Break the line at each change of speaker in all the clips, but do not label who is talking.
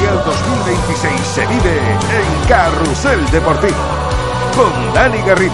Mundial 2026 se vive en Carrusel Deportivo con Dani Garrido.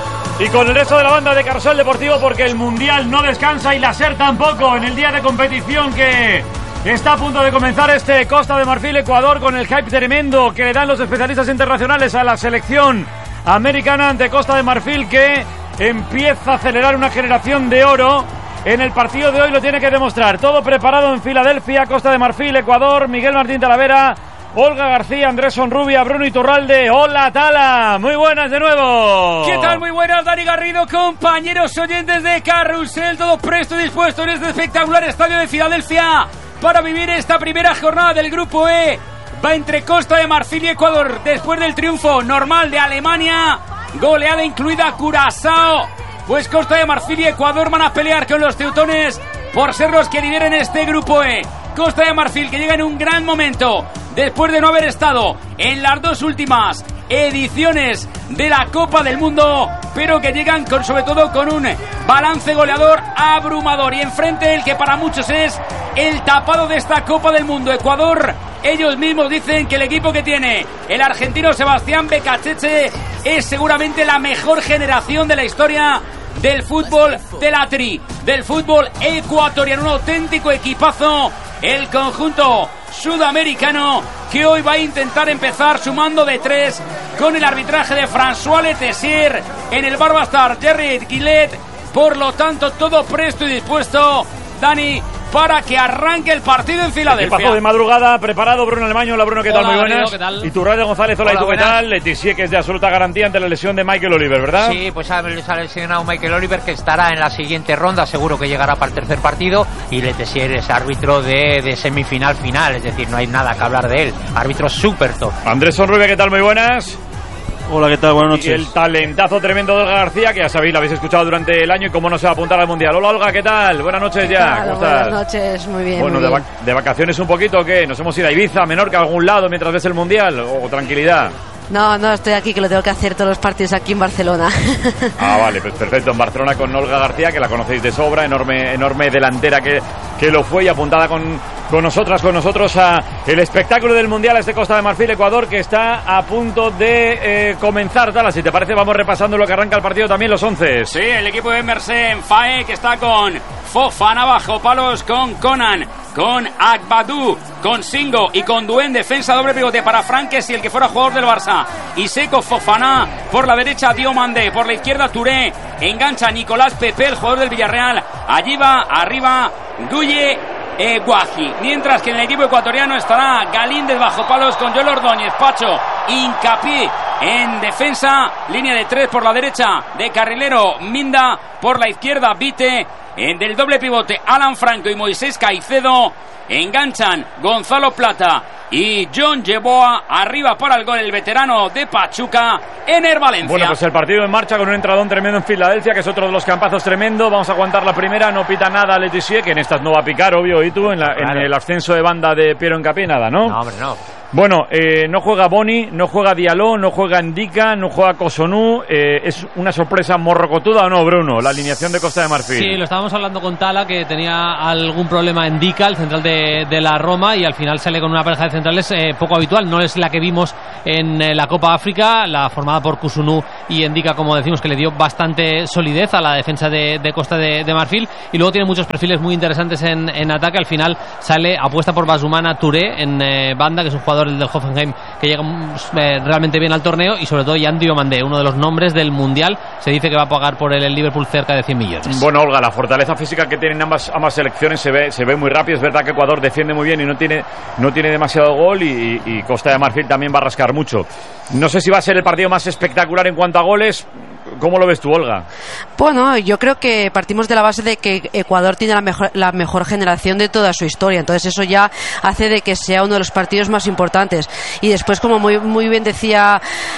Y con el resto de la banda de Carrusel Deportivo, porque el Mundial no descansa y la SER tampoco en el día de competición que está a punto de comenzar este Costa de Marfil-Ecuador, con el hype tremendo que le dan los especialistas internacionales a la selección americana ante Costa de Marfil, que empieza a acelerar una generación de oro. En el partido de hoy lo tiene que demostrar. Todo preparado en Filadelfia, Costa de Marfil, Ecuador. Miguel Martín Talavera, Olga García, Andrés Sonrubia, Bruno Iturralde. Hola, Tala, muy buenas de nuevo.
¿Qué tal? Muy buenas, Dani Garrido, compañeros oyentes de Carrusel. Todo presto y dispuesto en este espectacular estadio de Filadelfia para vivir esta primera jornada del Grupo E. Va entre Costa de Marfil y Ecuador después del triunfo normal de Alemania, goleada incluida Curazao. Pues Costa de Marfil y Ecuador van a pelear con los teutones por ser los que lideren este Grupo E. Costa de Marfil, que llega en un gran momento después de no haber estado en las dos últimas ediciones de la Copa del Mundo, pero que llegan sobre todo con un balance goleador abrumador, y enfrente el que para muchos es el tapado de esta Copa del Mundo, Ecuador. Ellos mismos dicen que el equipo que tiene el argentino Sebastián Becachese es seguramente la mejor generación de la historia del fútbol de la tri, del fútbol ecuatoriano. Un auténtico equipazo el conjunto sudamericano, que hoy va a intentar empezar sumando de tres con el arbitraje de François Letessier. En el bar va a estar Jerry Gillette. Por lo tanto, todo presto y dispuesto, Dani, para que arranque el partido en Filadelfia.
Equipazo de madrugada preparado. Bruno Alemaño. Hola, Bruno, ¿qué tal? Muy buenas.
¿Qué tal?
Iturralde González, hola, ¿y tú qué tal? Letessier, que es de absoluta garantía ante la lesión de Michael Oliver, ¿verdad?
Sí, pues ha lesionado Michael Oliver, que estará en la siguiente ronda, seguro que llegará para el tercer partido, y Letessier es árbitro de semifinal final, es decir, no hay nada que hablar de él, árbitro súper top.
Andrés Sonrubia, ¿qué tal? Muy buenas.
Hola, ¿qué tal? Buenas noches.
Y el talentazo tremendo de Olga García, que ya sabéis, lo habéis escuchado durante el año y cómo no se va a apuntar al Mundial. Hola, Olga, ¿qué tal? Buenas noches ya.
Claro,
¿Cómo estás?
buenas noches, muy bien.
Bueno,
muy bien.
¿de vacaciones un poquito o qué? ¿Nos hemos ido a Ibiza, a Menorca, a algún lado mientras ves el Mundial? ¿O tranquilidad?
No, estoy aquí, que lo tengo que hacer todos los partidos aquí en Barcelona.
Ah, vale, pues perfecto. En Barcelona con Olga García, que la conocéis de sobra, enorme delantera que lo fue, y apuntada con nosotros a el espectáculo del Mundial, este Costa de Marfil, Ecuador, que está a punto de comenzar. Tala, si te parece, vamos repasando lo que arranca el partido, también los 11.
Sí, el equipo de Emerson Faé, que está con Fofana bajo palos, con Conan, con Agbadou, con Singo y con Duen. Defensa doble pivote para Franques y el que fuera jugador del Barça, Iseko Fofana. Por la derecha Diomandé, por la izquierda Touré. Engancha Nicolás Pepe, el jugador del Villarreal. Allí va arriba Guye Guaji. Mientras que en el equipo ecuatoriano estará Galíndez bajo palos, con Joel Ordóñez, Pacho, Hincapié en defensa. Línea de tres por la derecha de carrilero Minda, por la izquierda Vite. Del doble pivote Alan Franco y Moisés Caicedo. Enganchan Gonzalo Plata y John Yeboah. Arriba para el gol el veterano de Pachuca, Ener Valencia.
Bueno, pues el partido en marcha con un entradón tremendo en Filadelfia, que es otro de los campazos tremendo. Vamos a aguantar la primera, no pita nada Letessier, que en estas no va a picar, obvio. ¿Y tú? En el ascenso de banda de Piero Hincapié, nada, ¿no?
No, hombre, no.
Bueno, no juega Boni, no juega Diallo, no juega Ndika, no juega Cotonou. ¿Es una sorpresa morrocotuda o no, Bruno, la alineación de Costa de Marfil?
Sí, lo estábamos hablando con Tala, que tenía algún problema en Ndika, el central de la Roma, y al final sale con una pareja de centrales poco habitual. No es la que vimos en la Copa África, la formada por Cotonou y Ndika, como decimos, que le dio bastante solidez a la defensa de Costa de Marfil. Y luego tiene muchos perfiles muy interesantes en ataque. Al final sale, apuesta por Basumana Touré en banda, que es un jugador del Hoffenheim que llega realmente bien al torneo, y sobre todo Yan Diomandé, uno de los nombres del Mundial. Se dice que va a pagar por el Liverpool cerca de 100 millones.
Bueno, Olga, la fortaleza física que tienen ambas selecciones se ve muy rápido. Es verdad que Ecuador defiende muy bien y no tiene demasiado gol, y Costa de Marfil también va a rascar mucho. No sé si va a ser el partido más espectacular en cuanto a goles. ¿Cómo lo ves tú, Olga?
Bueno, yo creo que partimos de la base de que Ecuador tiene la mejor generación de toda su historia, entonces eso ya hace de que sea uno de los partidos más importantes. Y después, como muy bien decía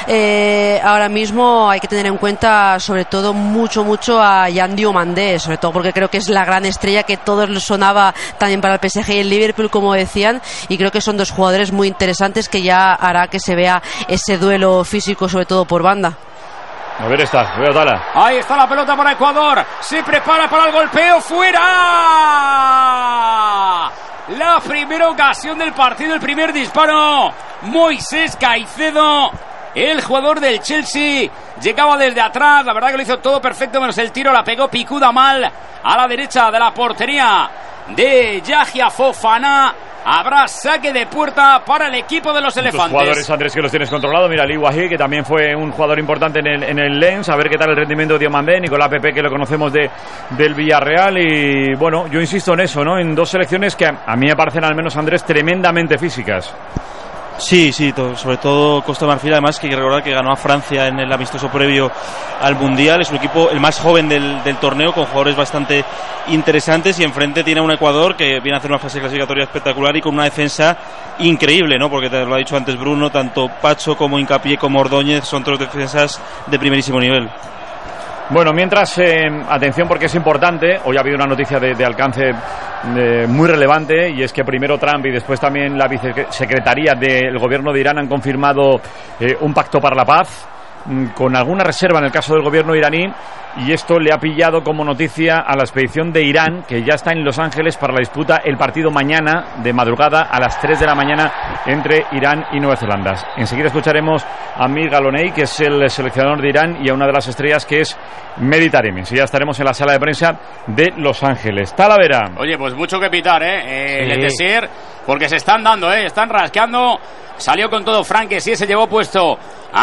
ahora mismo, hay que tener en cuenta sobre todo mucho a Yan Diomandé, sobre todo porque creo que es la gran estrella que todos les sonaba también para el PSG y el Liverpool, como decían, y creo que son dos jugadores muy interesantes que ya hará que se vea ese duelo físico, sobre todo por banda.
A ver, veo Tala.
Ahí está la pelota para Ecuador. Se prepara para el golpeo. ¡Fuera! la primera ocasión del partido, el primer disparo. Moisés Caicedo, el jugador del Chelsea, llegaba desde atrás, la verdad que lo hizo todo perfecto menos el tiro, la pegó picuda mal a la derecha de la portería de Yahya Fofana. Habrá saque de puerta para el equipo de los elefantes.
Jugadores, Andrés, que los tienes controlado. Mira, Ali Wahi, que también fue un jugador importante en el Lens. A ver qué tal el rendimiento de Diomandé. Nicolás Pepe, que lo conocemos del Villarreal. Y bueno, yo insisto en eso, ¿no? En dos selecciones que a mí me parecen, al menos, Andrés, tremendamente físicas.
Sí, sobre todo Costa de Marfil, además que hay que recordar que ganó a Francia en el amistoso previo al Mundial. Es un equipo el más joven del torneo, con jugadores bastante interesantes, y enfrente tiene un Ecuador que viene a hacer una fase clasificatoria espectacular y con una defensa increíble, ¿no? Porque te lo ha dicho antes Bruno, tanto Pacho como Hincapié como Ordóñez son todos defensas de primerísimo nivel.
Bueno, mientras, atención, porque es importante. Hoy ha habido una noticia de alcance muy relevante, y es que primero Trump y después también la vicesecretaría del gobierno de Irán han confirmado un pacto para la paz, con alguna reserva en el caso del gobierno iraní, y esto le ha pillado como noticia a la expedición de Irán, que ya está en Los Ángeles para la disputa el partido mañana de madrugada a las 3 de la mañana entre Irán y Nueva Zelanda. Enseguida escucharemos a Amir Galonei, que es el seleccionador de Irán, y a una de las estrellas, que es Mehdi Taremi. Ya estaremos en la sala de prensa de Los Ángeles. Talavera.
Oye, pues mucho que pitar, sí. Letessier, porque se están dando, están rascando. Salió con todo Frank, sí, se llevó puesto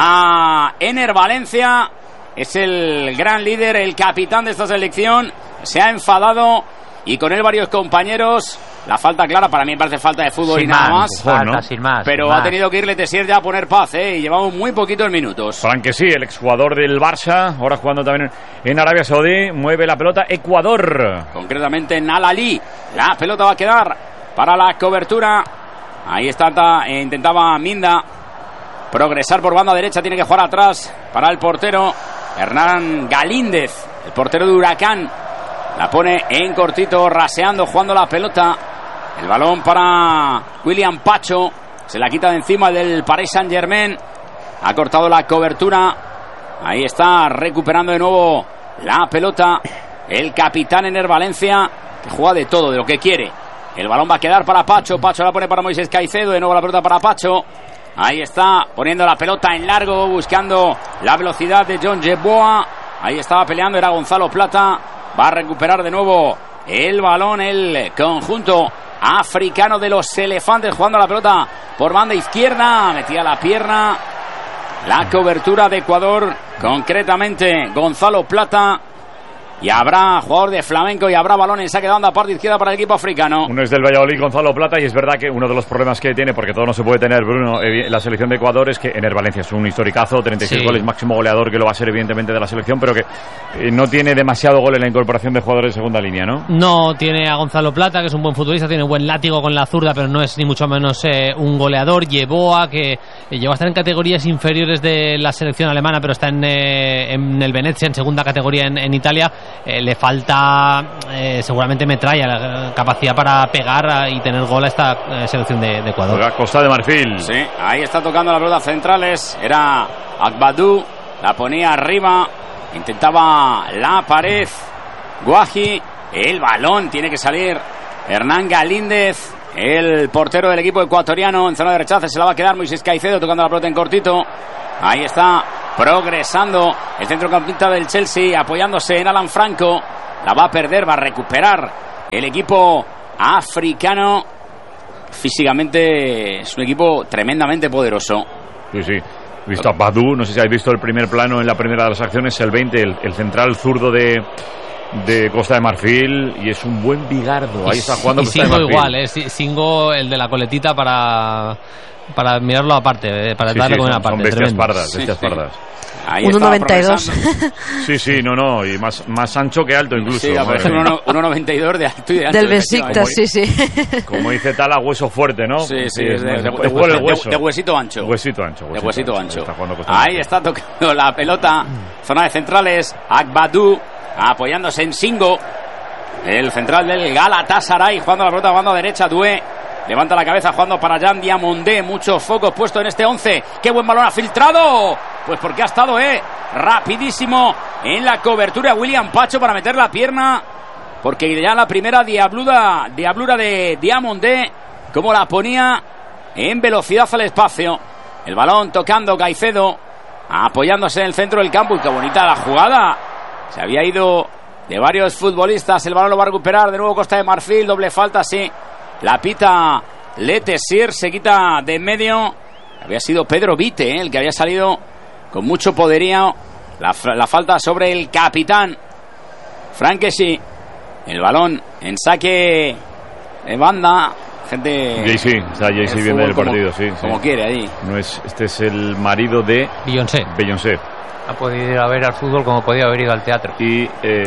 a Ener Valencia. Es el gran líder, el capitán de esta selección. Se ha enfadado y con él varios compañeros. La falta clara, para mí me parece falta de fútbol sin y nada más.
Sin más.
Pero
sin
ha
más.
tenido que ir Letessier ya a poner paz, y llevamos muy poquitos minutos.
Frank, sí, el exjugador del Barça, ahora jugando también en Arabia Saudí. Mueve la pelota Ecuador.
Concretamente en Al-Ali. La pelota va a quedar para la cobertura. Ahí está, intentaba Minda progresar por banda derecha, tiene que jugar atrás para el portero Hernán Galíndez, el portero de Huracán. La pone en cortito, raseando, jugando la pelota. El balón para William Pacho, se la quita de encima del Paris Saint-Germain. Ha cortado la cobertura. Ahí está, recuperando de nuevo la pelota el capitán Ener Valencia, que juega de todo, de lo que quiere. El balón va a quedar para Pacho. Pacho la pone para Moisés Caicedo. De nuevo la pelota para Pacho. Ahí está, poniendo la pelota en largo, buscando la velocidad de John Yeboah. Ahí estaba peleando, era Gonzalo Plata. Va a recuperar de nuevo el balón el conjunto africano de los elefantes, jugando la pelota por banda izquierda. Metía la pierna. La cobertura de Ecuador, concretamente Gonzalo Plata. Y habrá jugador de Flamenco y habrá balón en saque de banda, parte izquierda para el equipo africano.
Uno es del Valladolid, Gonzalo Plata, y es verdad que uno de los problemas que tiene, porque todo no se puede tener, Bruno, la selección de Ecuador, es que Ener Valencia es un historicazo, 36 goles, máximo goleador, que lo va a ser evidentemente de la selección, pero que no tiene demasiado gol en la incorporación de jugadores de segunda línea, ¿no?
No, tiene a Gonzalo Plata, que es un buen futbolista, tiene buen látigo con la zurda, pero no es ni mucho menos un goleador. Yeboah, que llegó a estar en categorías inferiores de la selección alemana, pero está en el Venezia, en segunda categoría en Italia. Le falta seguramente metralla, la capacidad para pegar y tener gol a esta selección de Ecuador.
Juega Costa de Marfil.
Sí, ahí está tocando las pelotas centrales. Era Agbadou, la ponía arriba, intentaba la pared. Guaji, el balón tiene que salir. Hernán Galíndez, el portero del equipo ecuatoriano, en zona de rechace, se la va a quedar Moisés Caicedo tocando la pelota en cortito. Ahí está, progresando el centrocampista del Chelsea, apoyándose en Alan Franco. La va a perder, va a recuperar el equipo africano. Físicamente es un equipo tremendamente poderoso.
Sí, sí. He visto a Badou, no sé si habéis visto el primer plano en la primera de las acciones, el 20, el central zurdo de Costa de Marfil, y es un buen bigardo. Ahí está jugando Costa de Marfil.
Igual, Singo, el de la coletita, para mirarlo aparte, para darle con una parte.
Son bestias pardas, bestias pardas.
1,92.
Sí, no, y más ancho que alto incluso.
Sí, 1,92 de alto y de ancho.
Del Besiktas, sí.
Como dice Tala, hueso fuerte, ¿no?
Sí,
es
de huesito ancho.
Huesito ancho.
De huesito ancho. Ahí está tocando la pelota. Zona de centrales, Agbadou, apoyándose en Singo. El central del Galatasaray, jugando la pelota a banda derecha, Doué. Levanta la cabeza jugando para Jan Diamondé. Muchos focos puestos en este 11. ¡Qué buen balón ha filtrado! Pues porque ha estado rapidísimo en la cobertura William Pacho para meter la pierna. porque ya la primera diablura de Diamondé, como la ponía en velocidad al espacio. El balón tocando Caicedo, apoyándose en el centro del campo. Y qué bonita la jugada. Se había ido de varios futbolistas. El balón lo va a recuperar de nuevo Costa de Marfil. Doble falta, sí. La pita Letessier, se quita de en medio. Había sido Pedro Vite, el que había salido con mucho poderío. La falta sobre el capitán Franquesi. El balón en saque de banda. Gente.
Está JC viendo el partido,
como quiere ahí.
No es, este es el marido de
Beyoncé.
Ha podido ir a ver al fútbol como podía haber ido al teatro.
Y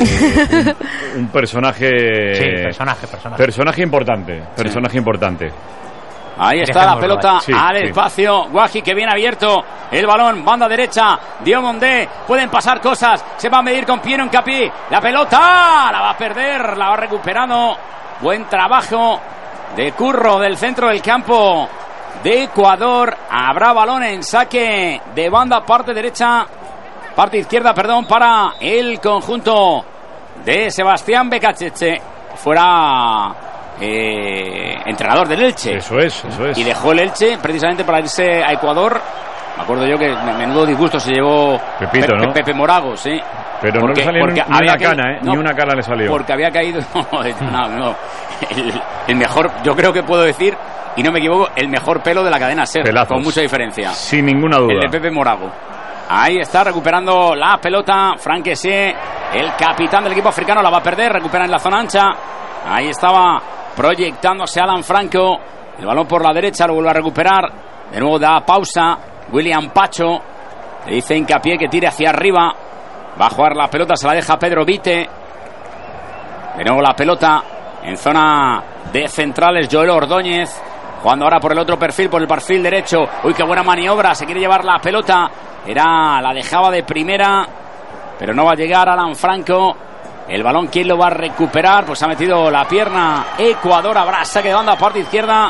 un personaje.
Sí, personaje
importante. Personaje importante.
Ahí está la pelota al espacio. Guaji, que viene abierto. El balón, banda derecha. Diomondé. Pueden pasar cosas. Se va a medir con Piero Hincapié. La pelota la va a perder. La va recuperando. Buen trabajo de Curro del centro del campo de Ecuador. Habrá balón en saque de banda, parte izquierda, para el conjunto de Sebastián Becacheche. Fuera entrenador del Elche.
Eso es.
Y dejó el Elche precisamente para irse a Ecuador. Me acuerdo yo que menudo disgusto se llevó
Pepito, ¿no?
Pepe Morago, sí.
Pero no le salió ni una cana, ni una cana le salió.
Porque había caído. No. El mejor, yo creo que puedo decir, y no me equivoco, el mejor pelo de la cadena SER.
Pelazos.
Con mucha diferencia.
Sin ninguna duda.
El de Pepe Morago. Ahí está recuperando la pelota Franquesi, el capitán del equipo africano. La va a perder, recupera en la zona ancha. Ahí estaba proyectándose Alan Franco. El balón por la derecha, lo vuelve a recuperar. De nuevo da pausa William Pacho. Le dice Hincapié que tire hacia arriba. Va a jugar la pelota, se la deja Pedro Vite. De nuevo la pelota en zona de centrales, Joel Ordóñez. Jugando ahora por el otro perfil, por el perfil derecho. Uy, qué buena maniobra, se quiere llevar la pelota. La dejaba de primera, pero no va a llegar Alan Franco. El balón, ¿quién lo va a recuperar? Pues ha metido la pierna Ecuador. Habrá saque de banda, parte izquierda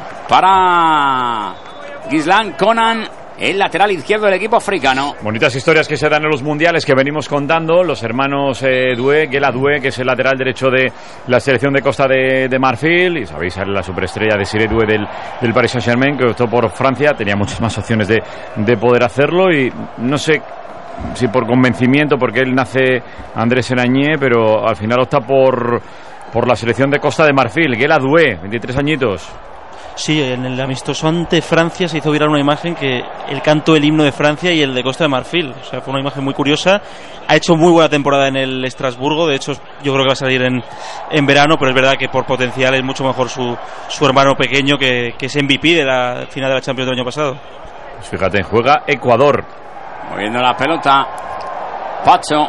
para Gislan Conan, el lateral izquierdo del equipo africano.
Bonitas historias que se dan en los mundiales que venimos contando. Los hermanos Gela Doué, que es el lateral derecho de la selección de Costa de Marfil. Y sabéis, la superestrella de Siré Doué del Paris Saint-Germain, que optó por Francia. Tenía muchas más opciones de poder hacerlo. Y no sé si por convencimiento, porque él nace Andrés Senañé, pero al final opta por la selección de Costa de Marfil. Gela Doué, 23 añitos.
Sí, en el amistoso ante Francia se hizo viral una imagen que él cantó el himno de Francia y el de Costa de Marfil. O sea, fue una imagen muy curiosa. Ha hecho muy buena temporada en el Estrasburgo. De hecho, yo creo que va a salir en verano, pero es verdad que por potencial es mucho mejor su hermano pequeño, que es MVP de la final de la Champions del año pasado.
Pues fíjate, juega Ecuador.
Moviendo la pelota Pacho.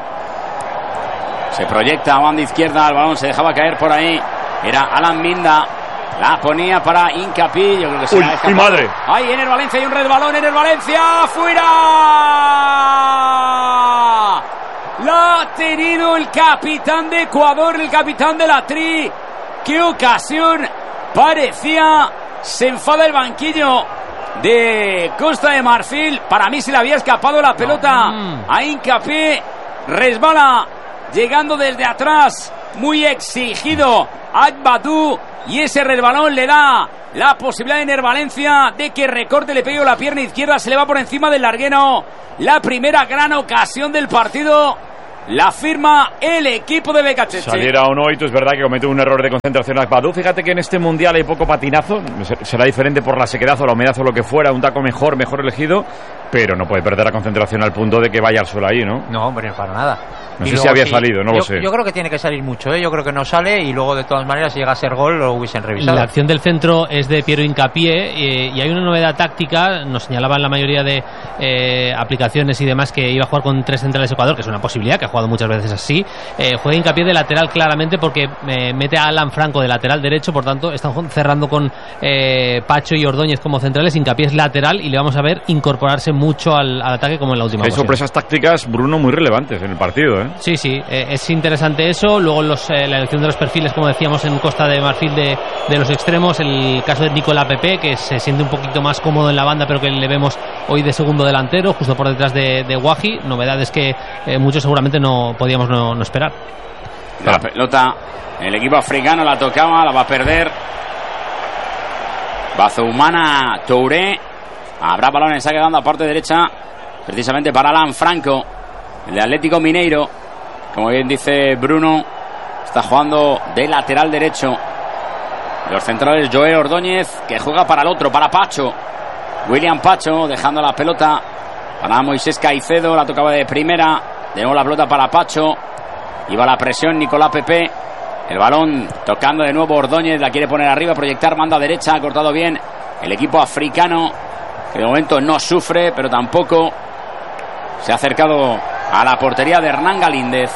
Se proyecta a banda izquierda. El balón se dejaba caer por ahí. Era Alan Minda. La ponía para Hincapié. Yo creo que se la deja.
¡Mi madre!
¡Ay, en el Valencia! Hay un red balón en el Valencia. ¡Fuera! La ha tenido el capitán de Ecuador, el capitán de la Tri. ¡Qué ocasión! Parecía. Se enfada el banquillo de Costa de Marfil. Para mí se le había escapado la pelota a Hincapié. Resbala, llegando desde atrás, muy exigido Agbadou, y ese resbalón le da la posibilidad de Ener Valencia de que recorte, le pegue la pierna izquierda, se le va por encima del larguero. La primera gran ocasión del partido la firma el equipo de Becacheche.
Saliera o no, y tú es verdad que cometió un error de concentración Agbadou. Fíjate que en este mundial hay poco patinazo. Será diferente por la sequedad o la humedad o lo que fuera, un taco mejor elegido, pero no puede perder la concentración al punto de que vaya al suelo ahí, ¿no?
No, hombre, para nada.
No sé si había salido, no lo sé.
Yo creo que tiene que salir mucho, Yo creo que no sale, y luego de todas maneras, si llega a ser gol, lo hubiesen revisado.
La acción del centro es de Piero Hincapié, y hay una novedad táctica. Nos señalaban la mayoría de aplicaciones y demás que iba a jugar con 3 centrales Ecuador, que es una posibilidad, que ha jugado muchas veces así. Juega Hincapié de lateral claramente porque mete a Alan Franco de lateral derecho, por tanto están cerrando con Pacho y Ordóñez como centrales. Hincapié es lateral y le vamos a ver incorporarse mucho al ataque, como en la última.
Hay sorpresas tácticas, Bruno, muy relevantes en el partido,
Sí, es interesante eso. Luego la elección de los perfiles, como decíamos, en Costa de Marfil de los extremos. El caso de Nicolas Pepe, que se siente un poquito más cómodo en la banda, pero que le vemos hoy de segundo delantero, justo por detrás de Guaji. Novedades que muchos seguramente no podíamos no esperar.
La pelota, el equipo africano la tocaba, la va a perder. Bazoumana Touré. Habrá balón en saque de banda a parte derecha, precisamente para Alan Franco, el de Atlético Mineiro. Como bien dice Bruno, está jugando de lateral derecho. Los centrales, Joel Ordóñez, que juega para el otro, para Pacho. William Pacho dejando la pelota para Moisés Caicedo, la tocaba de primera. De nuevo la pelota para Pacho. Iba la presión Nicolás Pepe. El balón tocando de nuevo Ordóñez, la quiere poner arriba, proyectar, manda a derecha, ha cortado bien el equipo africano, que de momento no sufre, pero tampoco se ha acercado a la portería de Hernán Galíndez.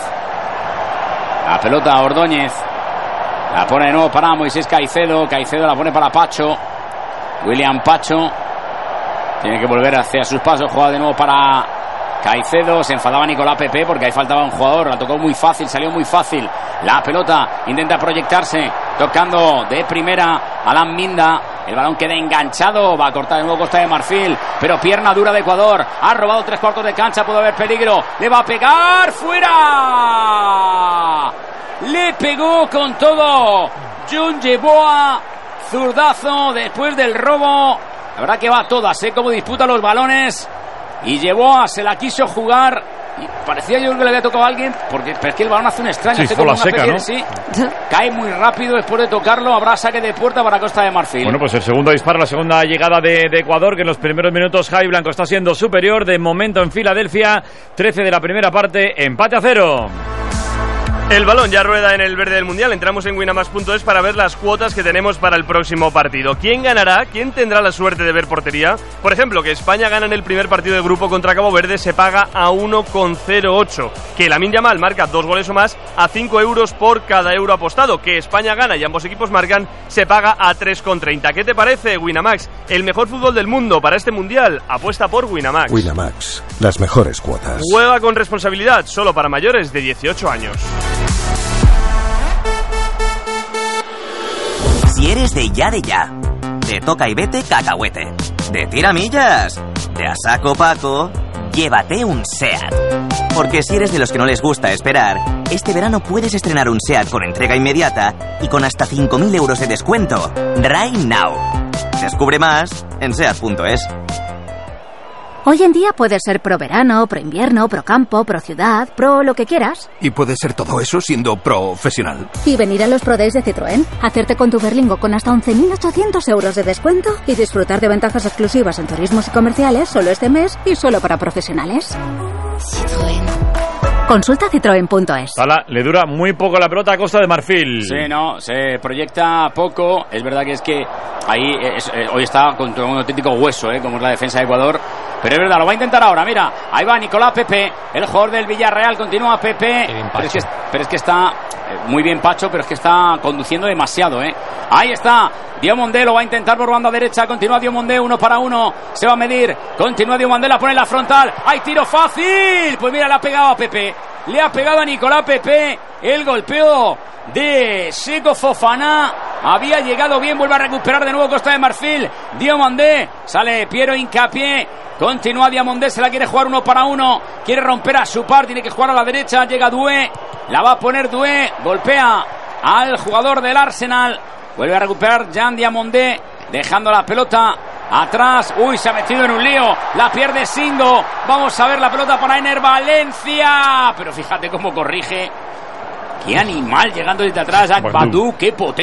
La pelota a Ordóñez, la pone de nuevo para Moisés Caicedo. Caicedo la pone para Pacho. William Pacho tiene que volver hacia sus pasos, juega de nuevo para Caicedo. Se enfadaba Nicolás Pepe porque ahí faltaba un jugador, la tocó muy fácil, salió muy fácil. La pelota intenta proyectarse, tocando de primera Alan Minda. El balón queda enganchado, va a cortar de nuevo Costa de Marfil, pero pierna dura de Ecuador. Ha robado 3/4 de cancha, puede haber peligro. Le va a pegar, fuera. Le pegó con todo John Yeboah, zurdazo después del robo. La verdad que va a todas, cómo disputa los balones. Y Yeboah se la quiso jugar y parecía yo que le había tocado a alguien, pero es que el balón hace un extraño,
sí, fue la seca, ¿no?
Sí, cae muy rápido después de tocarlo. Habrá saque de puerta para Costa de Marfil.
Bueno, pues el segundo disparo, la segunda llegada de Ecuador, que en los primeros minutos Javi Blanco está siendo superior. De momento en Filadelfia, 13 de la primera parte, empate a 0.
El balón ya rueda en el verde del Mundial. Entramos en winamax.es para ver las cuotas que tenemos para el próximo partido. ¿Quién ganará? ¿Quién tendrá la suerte de ver portería? Por ejemplo, que España gana en el primer partido de grupo contra Cabo Verde, se paga a 1,08. Que Lamine Yamal marca 2 goles o más, a 5 euros por cada euro apostado. Que España gana y ambos equipos marcan, se paga a 3,30. ¿Qué te parece, Winamax? El mejor fútbol del mundo para este Mundial. Apuesta por Winamax.
Winamax, las mejores cuotas.
Juega con responsabilidad, solo para mayores de 18 años.
Si eres de ya, de toca y vete cacahuete, de tiramillas, de a saco Paco, llévate un SEAT. Porque si eres de los que no les gusta esperar, este verano puedes estrenar un SEAT con entrega inmediata y con hasta 5.000 euros de descuento. Right now. Descubre más en SEAT.es.
Hoy en día puedes ser pro verano, pro invierno, pro campo, pro ciudad, pro lo que quieras.
Y puedes ser todo eso siendo profesional.
Y venir a los Pro Days de Citroën, hacerte con tu Berlingo con hasta 11.800 euros de descuento y disfrutar de ventajas exclusivas en turismos y comerciales solo este mes y solo para profesionales. Citroën. Consulta citroen.es.
Le dura muy poco la pelota a Costa de Marfil.
Sí, no, se proyecta poco. Es verdad que es que ahí hoy está con un auténtico hueso, como es la defensa de Ecuador. Pero es verdad, lo va a intentar ahora. Mira, ahí va Nicolás Pepe, el jugador del Villarreal. Continúa Pepe. Pero es que está muy bien Pacho, pero es que está conduciendo demasiado, Ahí está. Diomondé lo va a intentar por banda derecha. Continúa Diomondé, 1 para 1. Se va a medir. Continúa Diomondé, la pone en la frontal. ¡Hay tiro fácil! Pues mira, le ha pegado a Pepe. Le ha pegado a Nicolás Pepe. El golpeo de Seko Fofana había llegado bien. Vuelve a recuperar de nuevo Costa de Marfil. Diomondé. Sale Piero Hincapié. Continúa Diomondé. Se la quiere jugar 1 para 1. Quiere romper a su par. Tiene que jugar a la derecha. Llega Doué. La va a poner Doué. Golpea al jugador del Arsenal. Vuelve a recuperar Jean Diomondé, dejando la pelota atrás. Uy, se ha metido en un lío. La pierde Singo. Vamos a ver la pelota para Ener Valencia. Pero fíjate cómo corrige. Qué animal llegando desde atrás. Jack Badou, qué potente.